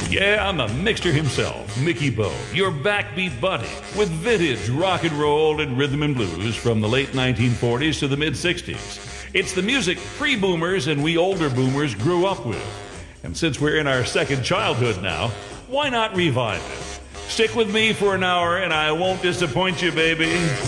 Yeah, I'm a mixture himself, Mickey Bo, your backbeat buddy, with vintage rock and roll and rhythm and blues from the late 1940s to the mid-60s. It's the music pre-boomers and we older boomers grew up with. And since we're in our second childhood now, why not revive it? Stick with me for an hour and I won't disappoint you, baby.